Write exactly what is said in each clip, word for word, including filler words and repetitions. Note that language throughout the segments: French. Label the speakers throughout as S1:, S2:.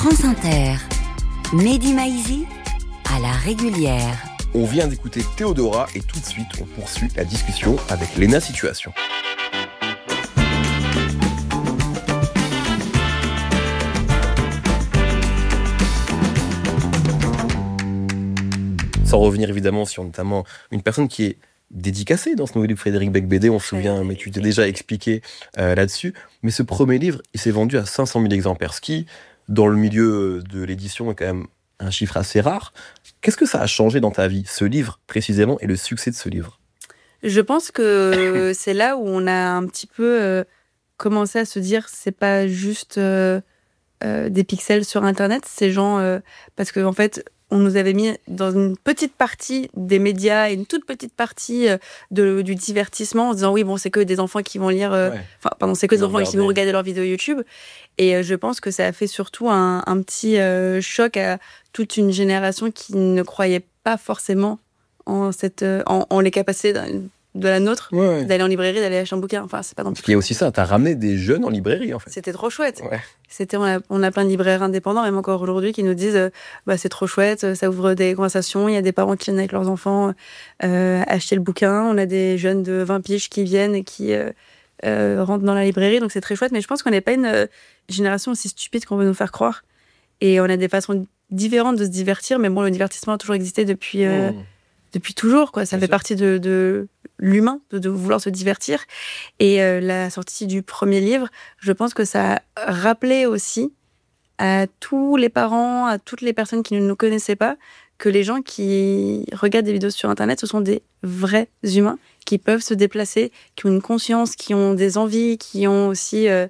S1: France Inter, Mehdi Maizi à la régulière.
S2: On vient d'écouter Théodora et tout de suite on poursuit la discussion avec Léna Situation. Sans revenir évidemment sur notamment une personne qui est dédicacée dans ce nouveau livre Frédéric Beigbeder, on se souvient, mais tu t'es déjà expliqué euh, là-dessus. Mais ce premier livre, il s'est vendu à cinq cent mille exemplaires, ce qui, dans le milieu de l'édition, est quand même un chiffre assez rare. Qu'est-ce que ça a changé dans ta vie, ce livre précisément, et le succès de ce livre ?
S3: Je pense que c'est là où on a un petit peu euh, commencé à se dire c'est pas juste euh, euh, des pixels sur Internet, c'est genre euh, parce qu'en en fait on nous avait mis dans une petite partie des médias et une toute petite partie euh, de, du divertissement en se disant oui bon c'est que des enfants qui vont lire, euh, ouais. enfin pardon c'est que des enfants qui vont regarder leurs vidéos YouTube. Et euh, je pense que ça a fait surtout un, un petit euh, choc à toute une génération qui ne croyait pas forcément en, cette, euh, en, en les capacités de, de la nôtre, ouais, ouais. d'aller en librairie, d'aller acheter un bouquin. Enfin, c'est pas non plus.
S2: Il y a aussi ça, t'as ramené des jeunes en librairie, en fait.
S3: C'était trop chouette.
S2: Ouais.
S3: C'était, on, a, on a plein de libraires indépendants, même encore aujourd'hui, qui nous disent euh, bah, c'est trop chouette, ça ouvre des conversations, il y a des parents qui viennent avec leurs enfants euh, acheter le bouquin, on a des jeunes de vingt piges qui viennent et qui euh, euh, rentrent dans la librairie, donc c'est très chouette. Mais je pense qu'on n'est pas une euh, génération aussi stupide qu'on veut nous faire croire. Et on a des façons différentes de se divertir, mais bon, le divertissement a toujours existé depuis... Euh, mmh. Depuis toujours, quoi. Ça Bien fait sûr. Partie de, de l'humain, de, de vouloir se divertir. Et euh, la sortie du premier livre, je pense que ça a rappelé aussi à tous les parents, à toutes les personnes qui ne nous connaissaient pas, que les gens qui regardent des vidéos sur Internet, ce sont des vrais humains qui peuvent se déplacer, qui ont une conscience, qui ont des envies, qui ont aussi... Euh,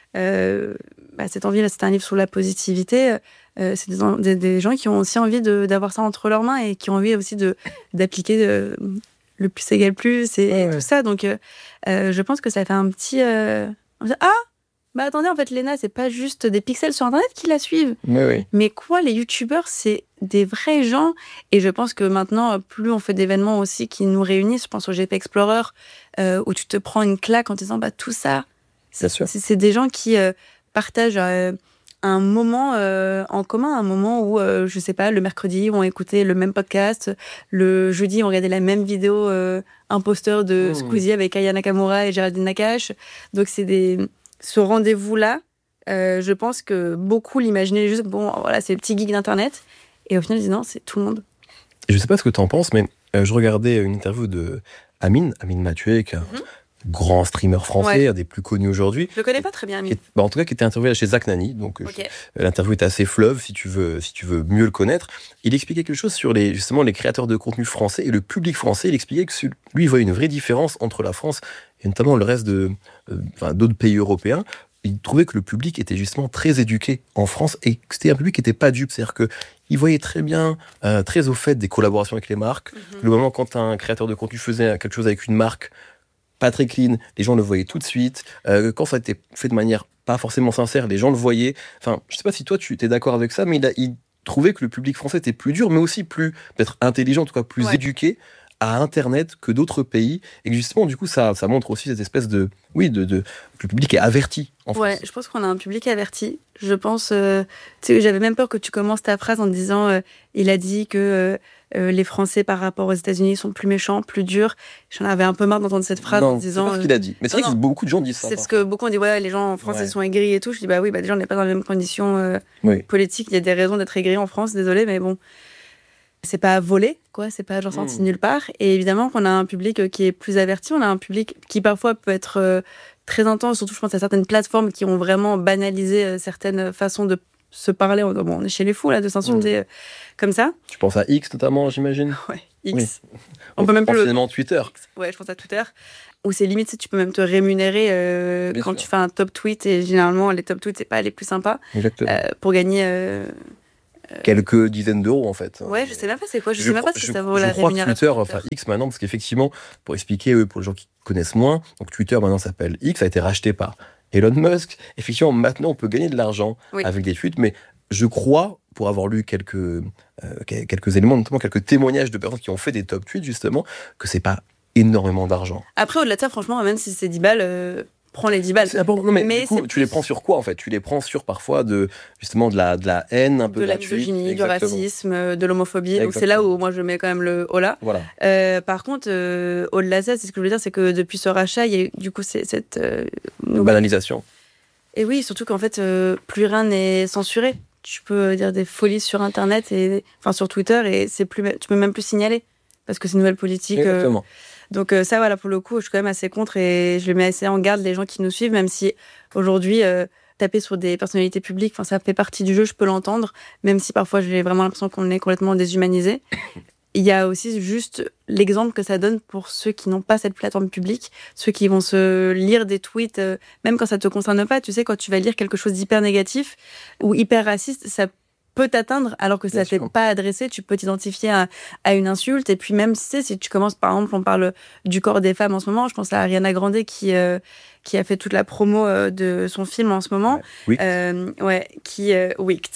S3: euh, bah, cette envie, là, c'est un livre sur la positivité... Euh, c'est des, des, des gens qui ont aussi envie de, d'avoir ça entre leurs mains et qui ont envie aussi de, d'appliquer de, le plus égale plus et, ouais, et tout ouais. ça. Donc, euh, euh, je pense que ça fait un petit... Euh, ah, bah attendez, en fait, Léna, c'est pas juste des pixels sur Internet qui la suivent.
S2: Mais, oui.
S3: Mais quoi, les youtubeurs, c'est des vrais gens. Et je pense que maintenant, plus on fait d'événements aussi qui nous réunissent, je pense au G P Explorer, euh, où tu te prends une claque en te disant, bah tout ça, c'est, c'est, c'est des gens qui euh, partagent... Euh, un moment euh, en commun, un moment où, euh, je sais pas, le mercredi, on écoutait le même podcast, le jeudi, on regardait la même vidéo euh, imposteur de mmh. Squeezie avec Aya Nakamura et Géraldine Nakache. Donc, c'est des... ce rendez-vous-là, euh, je pense que beaucoup l'imaginaient juste, bon, voilà, c'est le petit geek d'Internet. Et au final, ils disent non, c'est tout le monde.
S2: Et je sais pas ce que tu en penses, mais euh, je regardais une interview de Amine, Amine Mathieu, qui est un mmh. grand streamer français, ouais. un des plus connus aujourd'hui.
S3: Je le connais pas très bien, Amine.
S2: Bah en tout cas, qui était interviewé chez Zach Nani. Donc, okay. je, l'interview est assez fleuve, si tu veux, si tu veux mieux le connaître. Il expliquait quelque chose sur les, justement, les créateurs de contenu français et le public français. Il expliquait que lui, il voyait une vraie différence entre la France et notamment le reste de, euh, enfin, d'autres pays européens. Il trouvait que le public était justement très éduqué en France et que c'était un public qui n'était pas dupe. C'est-à-dire qu'il voyait très bien, euh, très au fait des collaborations avec les marques. Mm-hmm. Le moment quand un créateur de contenu faisait quelque chose avec une marque, pas très clean, les gens le voyaient tout de suite. Euh, quand ça a été fait de manière pas forcément sincère, les gens le voyaient. Enfin, je sais pas si toi tu es d'accord avec ça, mais il, a, il trouvait que le public français était plus dur, mais aussi plus peut-être intelligent, en tout cas plus ouais. éduqué à Internet que d'autres pays. Et que justement, du coup, ça, ça montre aussi cette espèce de... Oui, de, de, que le public est averti en France.
S3: Ouais, je pense qu'on a un public averti. Je pense... Euh, tu sais, j'avais même peur que tu commences ta phrase en disant euh, il a dit que... Euh, Euh, les Français par rapport aux États-Unis sont plus méchants, plus durs. J'en avais un peu marre d'entendre cette phrase
S2: non,
S3: en disant.
S2: C'est pas ce qu'il a dit. Mais c'est non, vrai que beaucoup de gens disent ça.
S3: C'est ce que beaucoup ont dit. Ouais, les gens en France ouais. ils sont aigris et tout. Je dis bah oui, bah déjà on n'est pas dans les mêmes conditions euh, oui. politiques. Il y a des raisons d'être aigri en France. Désolé, mais bon, c'est pas volé, quoi. C'est pas genre sorti mmh. nulle part. Et évidemment qu'on a un public qui est plus averti. On a un public qui parfois peut être euh, très intense. Surtout, je pense à certaines plateformes qui ont vraiment banalisé euh, certaines façons de se parler, bon, on est chez les fous là, de s'insulter mmh. comme ça.
S2: Tu penses à X notamment, j'imagine.
S3: Ouais, X. Oui. On, on peut même plus.
S2: Finalement Twitter.
S3: X. Ouais, je pense à Twitter. Où c'est limite, si tu peux même te rémunérer euh, quand sûr. Tu fais un top tweet et généralement les top tweets c'est pas les plus sympas.
S2: Exactement.
S3: Euh, pour gagner. Euh,
S2: Quelques dizaines d'euros en fait.
S3: Ouais, je sais même pas c'est quoi. Je,
S2: je
S3: sais même
S2: crois,
S3: pas si
S2: je,
S3: ça vaut
S2: je
S3: la
S2: crois
S3: rémunération.
S2: Twitter, enfin X maintenant, parce qu'effectivement, pour expliquer pour les gens qui connaissent moins, donc Twitter maintenant s'appelle X, a été racheté par Elon Musk. Effectivement, maintenant on peut gagner de l'argent oui. avec des tweets, mais je crois, pour avoir lu quelques, euh, quelques éléments, notamment quelques témoignages de personnes qui ont fait des top tweets, justement, que c'est pas énormément d'argent.
S3: Après, au-delà de ça, franchement, même si c'est dix balles, euh, prends les dix balles.
S2: C'est important. Non, mais,
S3: mais
S2: du coup, tu les prends sur quoi, en fait? Tu les prends sur, parfois, de, justement, de la, de la haine un peu
S3: de
S2: gratuite.
S3: La misogynie,
S2: Exactement.
S3: du racisme, de l'homophobie.
S2: Exactement.
S3: Donc, c'est là où moi, je mets quand même le holà.
S2: Voilà.
S3: Euh, par contre, euh, au-delà de ça, c'est ce que je veux dire, c'est que depuis ce rachat, il y a eu, du coup, c'est, cette... Euh,
S2: banalisation.
S3: Et oui, surtout qu'en fait, euh, plus rien n'est censuré. Tu peux dire des folies sur Internet, et, enfin, sur Twitter, et c'est plus, tu peux même plus signaler. Parce que c'est une nouvelle politique.
S2: Exactement.
S3: Euh, donc euh, ça, voilà, pour le coup, je suis quand même assez contre et je le mets assez en garde les gens qui nous suivent, même si aujourd'hui, euh, taper sur des personnalités publiques, enfin, ça fait partie du jeu, je peux l'entendre, même si parfois j'ai vraiment l'impression qu'on est complètement déshumanisé. Il y a aussi juste l'exemple que ça donne pour ceux qui n'ont pas cette plateforme publique, ceux qui vont se lire des tweets, euh, même quand ça te concerne pas. Tu sais, quand tu vas lire quelque chose d'hyper négatif ou hyper raciste, ça peut t'atteindre alors que ça ne t'est pas adressé, tu peux t'identifier à, à une insulte. Et puis même, tu sais, si tu commences, par exemple, on parle du corps des femmes en ce moment, je pense à Ariana Grande qui, euh, qui a fait toute la promo euh, de son film en ce moment.
S2: Ouais,
S3: euh, ouais qui... Euh, Wicked.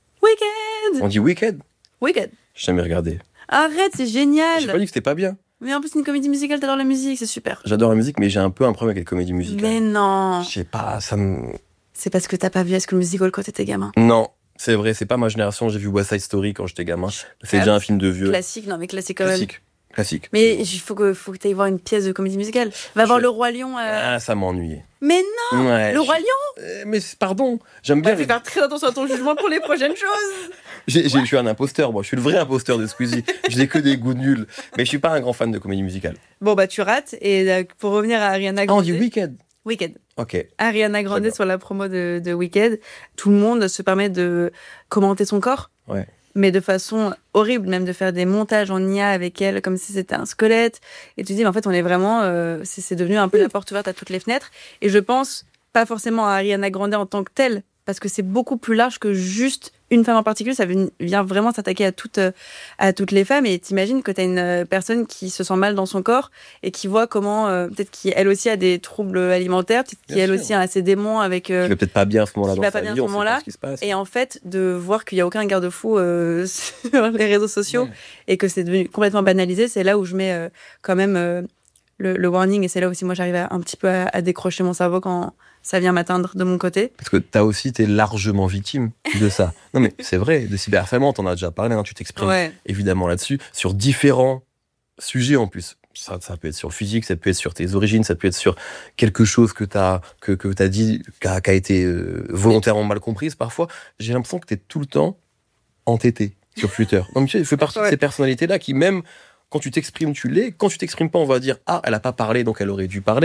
S3: Wicked
S2: On dit Wicked?
S3: Wicked.
S2: J'ai jamais regardé.
S3: Arrête, c'est génial.
S2: J'ai pas dit que c'était pas bien.
S3: Mais en plus, c'est une comédie musicale, t'adores la musique, c'est super.
S2: J'adore la musique, mais j'ai un peu un problème avec les comédies musicales.
S3: Mais non.
S2: Je sais pas, ça me...
S3: C'est parce que t'as pas vu High School Musical quand t'étais gamin.
S2: Non. C'est vrai, c'est pas ma génération. J'ai vu West Side Story quand j'étais gamin. C'est déjà un film de vieux.
S3: Classique, non mais classique quand
S2: classique.
S3: même.
S2: Classique.
S3: Mais il faut que, faut que tu ailles voir une pièce de comédie musicale. Va je... voir Le Roi Lion. Euh...
S2: Ah, ça m'ennuyait.
S3: Mais non
S2: ouais,
S3: Le Roi
S2: je...
S3: Lion
S2: euh, Mais pardon, j'aime bien.
S3: Ouais, les... Fais faire très attention à ton jugement pour les prochaines choses.
S2: j'ai, j'ai, je suis un imposteur, moi. Je suis le vrai imposteur de Squeezie. Je n'ai que des goûts nuls. Mais je suis pas un grand fan de comédie musicale.
S3: Bon, bah tu rates. Et euh, pour revenir à Ariana Grande...
S2: Ah, on dit Wicked.
S3: Wicked.
S2: Ok.
S3: Ariana Grande sur la promo de, de Wicked, tout le monde se permet de commenter son corps,
S2: ouais.
S3: mais de façon horrible, même de faire des montages en I A avec elle, comme si c'était un squelette. Et tu te dis, mais en fait, on est vraiment, euh, c'est, c'est devenu un peu la porte ouverte à toutes les fenêtres. Et je pense pas forcément à Ariana Grande en tant que telle, parce que c'est beaucoup plus large que juste une femme en particulier. Ça vient vraiment s'attaquer à toutes, à toutes les femmes. Et t'imagines que t'as une personne qui se sent mal dans son corps et qui voit comment, euh, peut-être qu'elle aussi a des troubles alimentaires, peut-être qu'elle sûr. aussi a ses démons avec... Euh,
S2: qui va peut-être pas bien à ce moment-là dans
S3: va
S2: sa
S3: pas bien
S2: vie,
S3: à ce moment-là.
S2: Ce
S3: et en fait, de voir qu'il n'y a aucun garde-fou euh, sur les réseaux sociaux ouais. et que c'est devenu complètement banalisé, c'est là où je mets euh, quand même euh, le, le warning. Et c'est là aussi, moi, j'arrive à, un petit peu à, à décrocher mon cerveau quand... ça vient m'atteindre de mon côté.
S2: Parce que t'as aussi été largement victime de ça. Non mais c'est vrai, de cyberharcèlement, t'en as déjà parlé, hein, tu t'exprimes ouais. évidemment là-dessus, sur différents sujets en plus. Ça, ça peut être sur le physique, ça peut être sur tes origines, ça peut être sur quelque chose que t'as, que, que t'as dit, qui a, qui a été euh, volontairement mal comprise parfois. J'ai l'impression que t'es tout le temps entêté sur Twitter. Non mais tu sais, fais partie ouais. de ces personnalités-là qui même, quand tu t'exprimes, tu l'es. Quand tu t'exprimes pas, on va dire « Ah, elle a pas parlé, donc elle aurait dû parler ».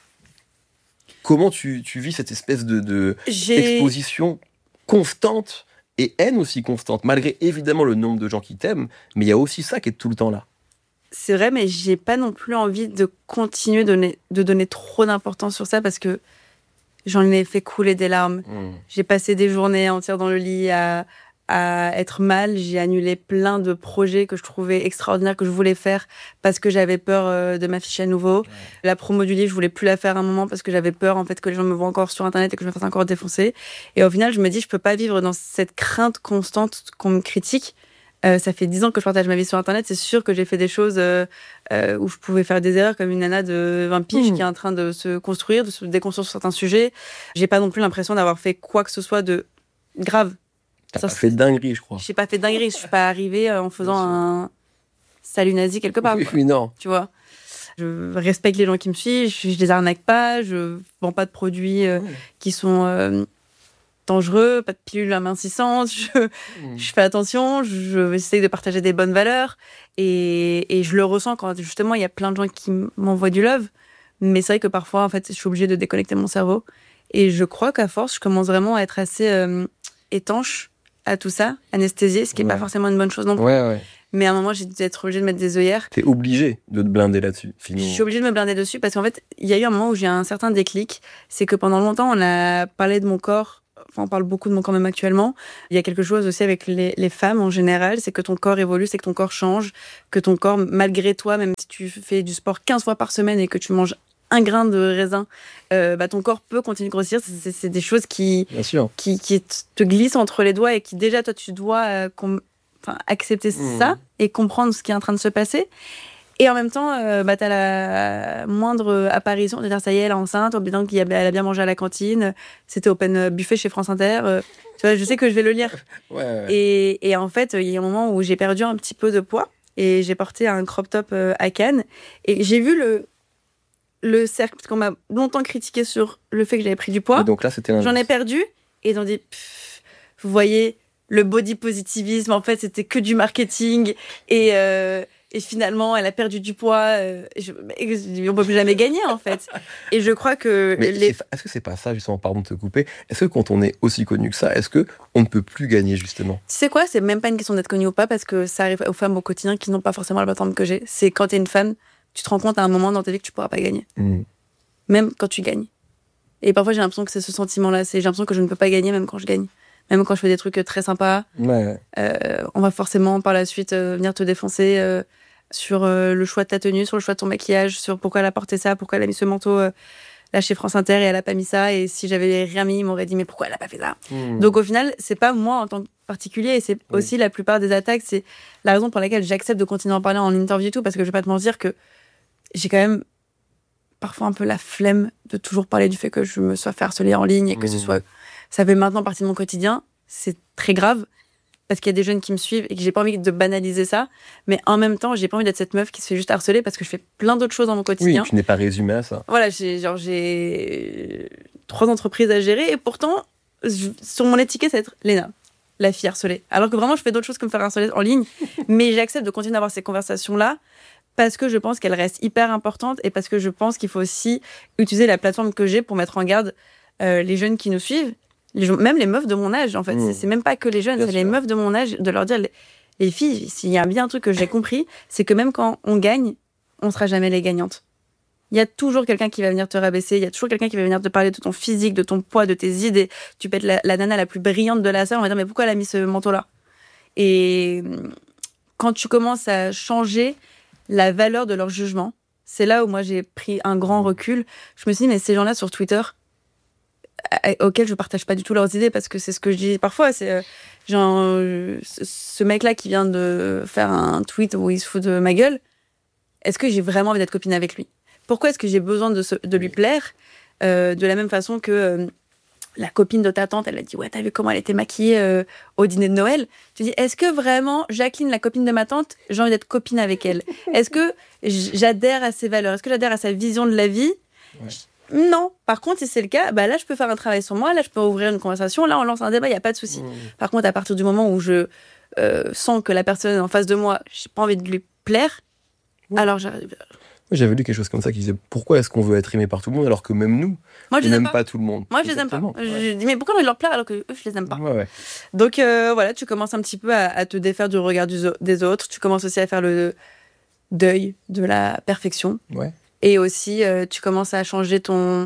S2: Comment tu, tu vis cette espèce de, de exposition constante et haine aussi constante, malgré évidemment le nombre de gens qui t'aiment, mais il y a aussi ça qui est tout le temps là.
S3: C'est vrai, mais j'ai pas non plus envie de continuer de donner, de donner trop d'importance sur ça parce que j'en ai fait couler des larmes. Mmh. J'ai passé des journées entières dans le lit à... à être mal, j'ai annulé plein de projets que je trouvais extraordinaires, que je voulais faire parce que j'avais peur euh, de m'afficher à nouveau. Ouais. La promo du livre, je voulais plus la faire à un moment parce que j'avais peur en fait que les gens me voient encore sur Internet et que je me fasse encore défoncer. Et au final, je me dis, je peux pas vivre dans cette crainte constante qu'on me critique. Euh, ça fait dix ans que je partage ma vie sur Internet. C'est sûr que j'ai fait des choses euh, euh, où je pouvais faire des erreurs, comme une nana de vingt piges mmh. qui est en train de se construire, de se déconstruire sur certains sujets. J'ai pas non plus l'impression d'avoir fait quoi que ce soit de grave.
S2: T'as ça, pas fait dinguerie, je crois.
S3: J'ai pas fait dinguerie, je suis pas arrivée en faisant un salut nazi quelque part.
S2: Oui, oui, non.
S3: Tu vois, je respecte les gens qui me suivent, je, je les arnaque pas, je vends pas de produits euh, oui. qui sont euh, dangereux, pas de pilules amincissantes, je, mmh. je fais attention, je j'essaie de partager des bonnes valeurs et, et je le ressens quand justement il y a plein de gens qui m'envoient du love, mais c'est vrai que parfois en fait je suis obligée de déconnecter mon cerveau et je crois qu'à force je commence vraiment à être assez euh, étanche à tout ça, anesthésié, ce qui n'est ouais. pas forcément une bonne chose non plus.
S2: Ouais, ouais.
S3: Mais à un moment, j'ai dû être obligée de mettre des œillères.
S2: T'es obligée de te blinder là-dessus, finalement.
S3: Je suis obligée de me blinder dessus parce qu'en fait, il y a eu un moment où j'ai un certain déclic. C'est que pendant longtemps, on a parlé de mon corps. Enfin, on parle beaucoup de mon corps même actuellement. Il y a quelque chose aussi avec les, les femmes en général, c'est que ton corps évolue, c'est que ton corps change, que ton corps, malgré toi, même si tu fais du sport quinze fois par semaine et que tu manges un grain de raisin, euh, bah, ton corps peut continuer de grossir. C'est, c'est des choses qui, qui, qui te glissent entre les doigts et qui, déjà, toi, tu dois euh, com- accepter mmh. ça et comprendre ce qui est en train de se passer. Et en même temps, euh, bah, t'as la moindre apparition, c'est-à-dire ça y est, elle est enceinte, bien qu'elle a bien mangé à la cantine, c'était open buffet chez France Inter. Euh, tu vois, je sais que je vais le lire.
S2: Ouais, ouais.
S3: Et, et en fait, il y a un moment où j'ai perdu un petit peu de poids et j'ai porté un crop top euh, à Cannes et j'ai vu le le cercle, parce qu'on m'a longtemps critiqué sur le fait que j'avais pris du poids.
S2: Et donc là, c'était
S3: J'en ai perdu et ils ont dit, vous voyez, le body positivisme, en fait, c'était que du marketing et euh, Et finalement, elle a perdu du poids. Euh, je, on ne peut plus jamais gagner, en fait. Et je crois que...
S2: Mais
S3: les...
S2: est-ce que c'est pas ça, justement, pardon de te couper, est-ce que quand on est aussi connu que ça, est-ce qu'on ne peut plus gagner, justement ?
S3: Tu sais quoi ? C'est même pas une question d'être connu ou pas, parce que ça arrive aux femmes au quotidien qui n'ont pas forcément la plateforme que j'ai. C'est quand tu es une femme, tu te rends compte à un moment dans ta vie que tu ne pourras pas gagner. Mmh. Même quand tu gagnes. Et parfois, j'ai l'impression que c'est ce sentiment-là. C'est, j'ai l'impression que je ne peux pas gagner, même quand je gagne. Même quand je fais des trucs très sympas. Ouais. Euh, on va forcément, par la suite, euh, venir te défoncer... Euh, sur euh, le choix de ta tenue, sur le choix de ton maquillage, sur pourquoi elle a porté ça, pourquoi elle a mis ce manteau euh, là chez France Inter et elle a pas mis ça. Et si j'avais rien mis, ils m'auraient dit mais pourquoi elle a pas fait ça. Mmh. Donc au final, c'est pas moi en tant que particulier et c'est oui. aussi la plupart des attaques. C'est la raison pour laquelle j'accepte de continuer à en parler en interview et tout, parce que je vais pas te mentir que j'ai quand même parfois un peu la flemme de toujours parler du fait que je me sois fait harceler en ligne et que mmh. ce soit... Ça fait maintenant partie de mon quotidien. C'est très grave. Parce qu'il y a des jeunes qui me suivent et que j'ai pas envie de banaliser ça, mais en même temps, j'ai pas envie d'être cette meuf qui se fait juste harceler parce que je fais plein d'autres choses dans mon quotidien.
S2: Oui, tu n'es pas résumée à ça.
S3: Voilà, j'ai, genre, j'ai trois entreprises à gérer et pourtant, je, sur mon étiquette, ça va être Léna, la fille harcelée. Alors que vraiment, je fais d'autres choses que me faire harceler en ligne, mais j'accepte de continuer à avoir ces conversations-là parce que je pense qu'elles restent hyper importantes et parce que je pense qu'il faut aussi utiliser la plateforme que j'ai pour mettre en garde euh, les jeunes qui nous suivent. Les, même les meufs de mon âge, en fait. Mmh. C'est, c'est même pas que les jeunes, bien c'est sûr. Les meufs de mon âge, de leur dire, les, les filles, s'il y a bien un truc que j'ai compris, c'est que même quand on gagne, on sera jamais les gagnantes. Il y a toujours quelqu'un qui va venir te rabaisser, il y a toujours quelqu'un qui va venir te parler de ton physique, de ton poids, de tes idées. Tu peux être la, la nana la plus brillante de la salle, on va dire, mais pourquoi elle a mis ce manteau-là ? Et quand tu commences à changer la valeur de leur jugement, c'est là où moi j'ai pris un grand recul. Je me suis dit, mais ces gens-là sur Twitter, auxquels je partage pas du tout leurs idées parce que c'est ce que je dis parfois, c'est euh, genre euh, ce mec-là qui vient de faire un tweet où il se fout de ma gueule, est-ce que j'ai vraiment envie d'être copine avec lui ? Pourquoi est-ce que j'ai besoin de, se, de lui plaire euh, de la même façon que euh, la copine de ta tante, elle a dit ouais, t'as vu comment elle était maquillée euh, au dîner de Noël ? Tu dis, est-ce que vraiment Jacqueline, la copine de ma tante, j'ai envie d'être copine avec elle ? Est-ce que j'adhère à ses valeurs ? Est-ce que j'adhère à sa vision de la vie ? Ouais. Non. Par contre, si c'est le cas, bah là, je peux faire un travail sur moi. Là, je peux ouvrir une conversation. Là, on lance un débat, il n'y a pas de souci. Mmh. Par contre, à partir du moment où je euh, sens que la personne en face de moi, j'ai pas envie de lui plaire, mmh. alors j'arrive.
S2: J'avais lu quelque chose comme ça qui disait pourquoi est-ce qu'on veut être aimé par tout le monde alors que même nous, moi, je on n'aime pas. pas tout le monde.
S3: Moi, je les aime pas. Ouais. Je dis mais pourquoi on veut leur plaire alors que eux, je les aime pas.
S2: Ouais, ouais.
S3: Donc euh, voilà, tu commences un petit peu à, à te défaire du regard du, des autres. Tu commences aussi à faire le deuil de la perfection.
S2: Ouais.
S3: Et aussi, euh, tu commences à changer ton,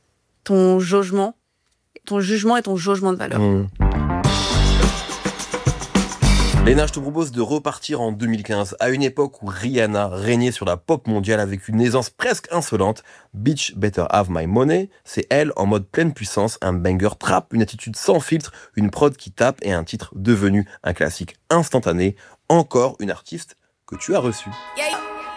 S3: ton jugement, ton jugement et ton jugement de valeur. Mmh.
S2: Léna, je te propose de repartir en deux mille quinze, à une époque où Rihanna régnait sur la pop mondiale avec une aisance presque insolente. Bitch Better Have My Money, c'est elle en mode pleine puissance, un banger trap, une attitude sans filtre, une prod qui tape et un titre devenu un classique instantané. Encore une artiste que tu as reçue. Yeah.